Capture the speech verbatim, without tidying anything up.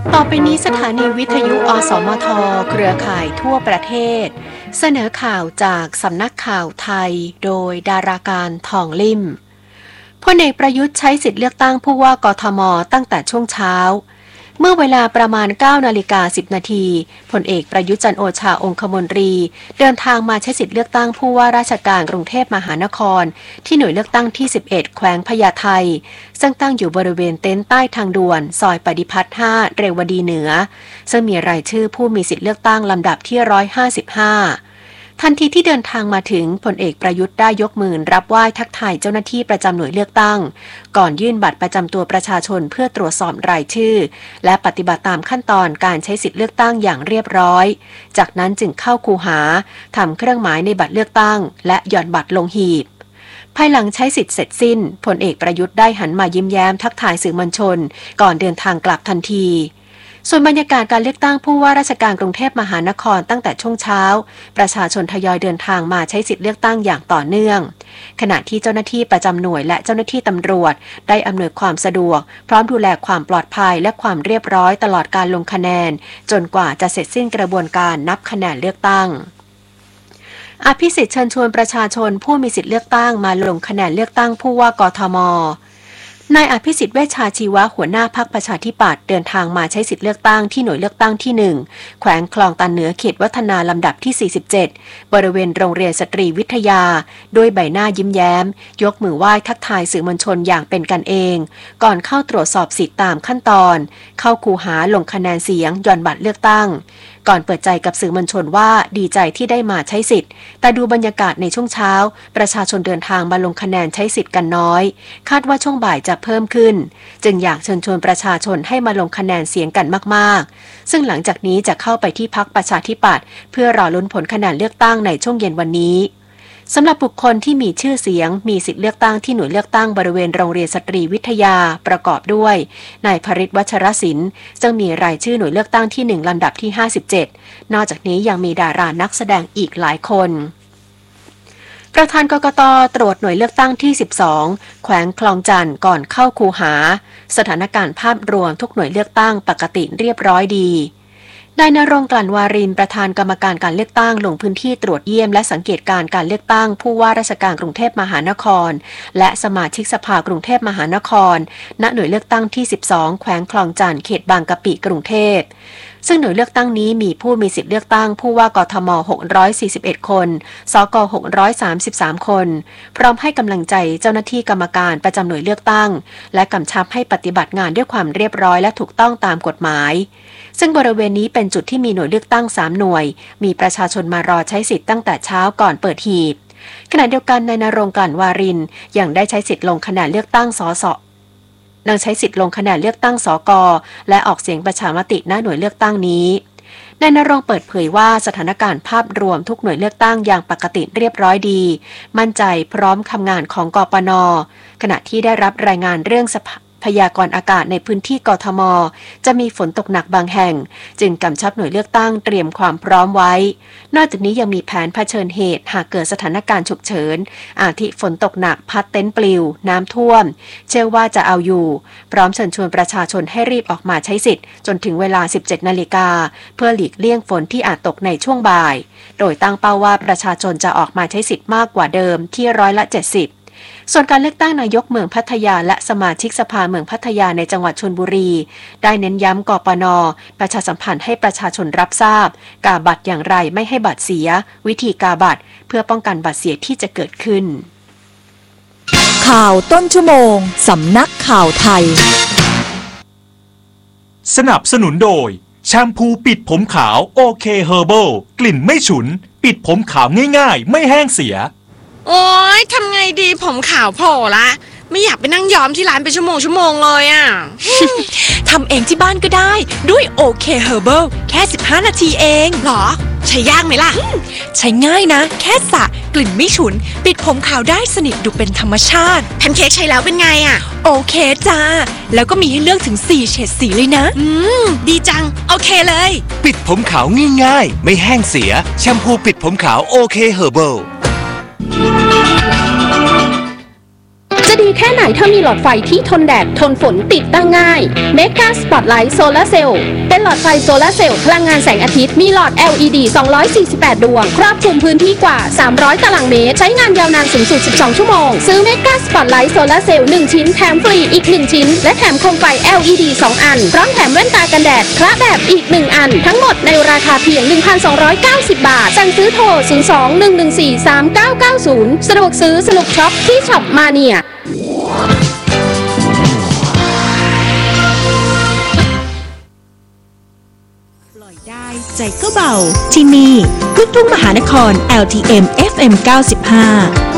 ต่อไปนี้สถานีวิทยุอสมทเครือข่ายทั่วประเทศเสนอข่าวจากสำนักข่าวไทยโดยดาราการทองลิ่มพลเอกประยุทธ์ใช้สิทธิเลือกตั้งผู้ว่ากทมตั้งแต่ช่วงเช้าเมื่อเวลาประมาณ เก้านาฬิกาสิบนาทีพลเอกประยุทธ์จันทร์โอชาองคมนตรีเดินทางมาใช้สิทธิเลือกตั้งผู้ว่าราชการกรุงเทพมหานครที่หน่วยเลือกตั้งที่สิบเอ็ดแขวงพญาไทซึ่งตั้งอยู่บริเวณเต็นท์ใต้ทางด่วนซอยปฏิพัฒน์ห้าเรวดีเหนือซึ่งมีรายชื่อผู้มีสิทธิเลือกตั้งลำดับที่หนึ่งร้อยห้าสิบห้าทันทีที่เดินทางมาถึงพลเอกประยุทธ์ได้ยกมือรับไหว้ทักทายเจ้าหน้าที่ประจำหน่วยเลือกตั้งก่อนยื่นบัตรประจำตัวประชาชนเพื่อตรวจสอบรายชื่อและปฏิบัติตามขั้นตอนการใช้สิทธิเลือกตั้งอย่างเรียบร้อยจากนั้นจึงเข้าคูหาทำเครื่องหมายในบัตรเลือกตั้งและหย่อนบัตรลงหีบภายหลังใช้สิทธิ์เสร็จสิ้นพลเอกประยุทธ์ได้หันมายิ้มแย้มทักทายสื่อมวลชนก่อนเดินทางกลับทันทีส่วนบรรยากาศการเลือกตั้งผู้ว่าราชการกรุงเทพมหานครตั้งแต่ช่วงเช้าประชาชนทยอยเดินทางมาใช้สิทธิเลือกตั้งอย่างต่อเนื่องขณะที่เจ้าหน้าที่ประจำหน่วยและเจ้าหน้าที่ตำรวจได้อำนวยความสะดวกพร้อมดูแลความปลอดภัยและความเรียบร้อยตลอดการลงคะแนนจนกว่าจะเสร็จสิ้นกระบวนการนับคะแนนเลือกตั้งอภิสิทธิ์เชิญชวนประชาชนผู้มีสิทธิเลือกตั้งมาลงคะแนนเลือกตั้งผู้ว่ากทมนายอภิสิทธิ์เวชชาชีวะหัวหน้าพรรคประชาธิปัตย์เดินทางมาใช้สิทธิเลือกตั้งที่หน่วยเลือกตั้งที่หนึ่งแขวงคลองตันเหนือเขตวัฒนาลำดับที่สี่สิบเจ็ดบริเวณโรงเรียนสตรีวิทยาด้วยใบหน้ายิ้มแย้มยกมือไหว้ทักทายสื่อมวลชนอย่างเป็นกันเองก่อนเข้าตรวจสอบสิทธิตามขั้นตอนเข้าคูหาลงคะแนนเสียงหย่อนบัตรเลือกตั้งก่อนเปิดใจกับสื่อมวลชนว่าดีใจที่ได้มาใช้สิทธิ์แต่ดูบรรยากาศในช่วงเช้าประชาชนเดินทางมาลงคะแนนใช้สิทธิ์กันน้อยคาดว่าช่วงบ่ายจะเพิ่มขึ้นจึงอยากเชิญชวนประชาชนให้มาลงคะแนนเสียงกันมากๆซึ่งหลังจากนี้จะเข้าไปที่พรรคประชาธิปัตย์เพื่อรอลุ้นผลคะแนนเลือกตั้งในช่วงเย็นวันนี้สำหรับบุคคลที่มีชื่อเสียงมีสิทธิเลือกตั้งที่หน่วยเลือกตั้งบริเวณโรงเรียนสตรีวิทยาประกอบด้วยนายภริษฐ์วัชรศิลป์ซึ่งมีรายชื่อหน่วยเลือกตั้งที่หนึ่งลำดับที่ห้าสิบเจ็ดนอกจากนี้ยังมีดารานักแสดงอีกหลายคนประธานกกต.ตรวจหน่วยเลือกตั้งที่สิบสองแขวงคลองจันทน์ก่อนเข้าคูหาสถานการณ์ภาพรวมทุกหน่วยเลือกตั้งปกติเรียบร้อยดีนายณรงค์ กลั่นวารินประธานกรรมการการเลือกตั้งลงพื้นที่ตรวจเยี่ยมและสังเกตการการเลือกตั้งผู้ว่าราชการกรุงเทพมหานครและสมาชิกสภากรุงเทพมหานครณหน่วยเลือกตั้งที่สิบสองแขวงคลองจันทน์เขตบางกะปิกรุงเทพซึ่งหน่วยเลือกตั้งนี้มีผู้มีสิทธิเลือกตั้งผู้ว่ากทมหกร้อยสี่สิบเอ็ดคนสกหกร้อยสามสิบสามคนพร้อมให้กำลังใจเจ้าหน้าที่กรรมการประจำหน่วยเลือกตั้งและกำชับให้ปฏิบัติงานด้วยความเรียบร้อยและถูกต้องตามกฎหมายซึ่งบริเวณนี้เป็นจุดที่มีหน่วยเลือกตั้งสามหน่วยมีประชาชนมารอใช้สิทธิ์ตั้งแต่เช้าก่อนเปิดหีบขณะเดียวกันนายณรงค์ กลั่นวารินยังได้ใช้สิทธิ์ลงคะแนนเลือกตั้งสสนังใช้สิทธิ์ลงคะแนนเลือกตั้งสกและออกเสียงประชามติณหน่วยเลือกตั้งนี้นายณรงค์เปิดเผยว่าสถานการณ์ภาพรวมทุกหน่วยเลือกตั้งอย่างปกติเรียบร้อยดีมั่นใจพร้อมทำงานของกปน.ขณะที่ได้รับรายงานเรื่องสภาพยากรณ์อากาศในพื้นที่กทมจะมีฝนตกหนักบางแห่งจึงกำชับหน่วยเลือกตั้งเตรียมความพร้อมไว้นอกจากนี้ยังมีแผนเผชิญเหตุหากเกิดสถานการณ์ฉุกเฉินอาทิฝนตกหนักพัดเต็นท์ปลิวน้ำท่วมเชื่อว่าจะเอาอยู่พร้อมเชิญชวนประชาชนให้รีบออกมาใช้สิทธิ์จนถึงเวลา สิบเจ็ดนาฬิกาเพื่อหลีกเลี่ยงฝนที่อาจตกในช่วงบ่ายโดยตั้งเป้าว่าประชาชนจะออกมาใช้สิทธิ์มากกว่าเดิมที่ร้อยละเจ็ดสิบส่วนการเลือกตั้งนายกเมืองพัทยาและสมาชิกสภาเมืองพัทยาในจังหวัดชลบุรีได้เน้นย้ำกปน.ประชาสัมพันธ์ให้ประชาชนรับทราบกาบัตรอย่างไรไม่ให้บัตรเสียวิธีกาบัตรเพื่อป้องกันบัตรเสียที่จะเกิดขึ้นข่าวต้นชั่วโมงสำนักข่าวไทยสนับสนุนโดยแชมพูปิดผมขาวโอเคเฮอร์เบิลกลิ่นไม่ฉุนปิดผมขาวง่ายๆไม่แห้งเสียโอ๊ยทำไงดีผมขาวโผล่ละไม่อยากไปนั่งย้อมที่ร้านเป็นชั่วโมงชั่วโมงเลยอ่ะทำเองที่บ้านก็ได้ด้วยโอเคเฮอร์เบิลแค่สิบห้านาทีเองหรอใช้ยากไหมล่ะใช้ง่ายนะแค่สระกลิ่นไม่ฉุนปิดผมขาวได้สนิทดูเป็นธรรมชาติแพนเค้กใช้แล้วเป็นไงอ่ะโอเคจ้าแล้วก็มีให้เลือกถึงสี่เฉดสีเลยนะอืมดีจังโอเคเลยปิดผมขาวง่ายๆไม่แห้งเสียแชมพูปิดผมขาวโอเคเฮอร์เบิลจะดีแค่ไหนถ้ามีหลอดไฟที่ทนแดดทนฝนติดตั้งง่าย Mega Spotlight Solar Cell เป็นหลอดไฟโซลาร์เซลล์พลังงานแสงอาทิตย์มีหลอด แอล อี ดี สองร้อยสี่สิบแปด ดวงครอบคลุมพื้นที่กว่าสามร้อยตารางเมตรใช้งานยาวนานสูงสุดสิบสองชั่วโมงซื้อ Mega Spotlight Solar Cell หนึ่งชิ้นแถมฟรีอีกหนึ่งชิ้นและแถมโคมไฟ แอล อี ดี สอง อันพร้อมแถมแว่นตากันแดดคละแบบอีกหนึ่งอันทั้งหมดในราคาเพียง หนึ่งพันสองร้อยเก้าสิบ บาทสั่งซื้อโทรศูนย์ สอง หนึ่ง หนึ่ง สี่ สาม เก้า เก้า ศูนย์สะดวกซื้อสนุกช็อปที่ช็อปมาเนียปล่อยได้ใจก็เบาที่นี่ลูกทุ่งมหานคร แอล ที เอ็ม เอฟ เอ็ม เก้าสิบห้า